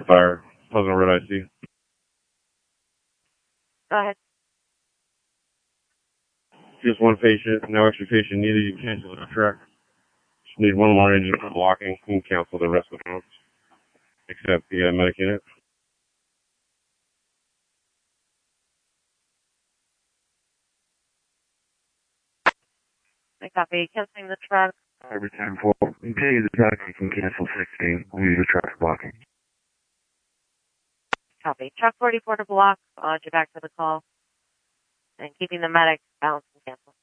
fire. Pleasant Red IC. Go ahead. Just one patient, no extra patient needed. You can cancel the track. Just need one more engine for blocking. You can cancel the rest of the pumps, except the medic unit. I copy. Canceling the truck. Every 10-4. Continue the truck. You can cancel 16. Leave the truck blocking. Copy. Truck 44 to block. I'll add you back to the call. And keeping the medic balanced and cancel.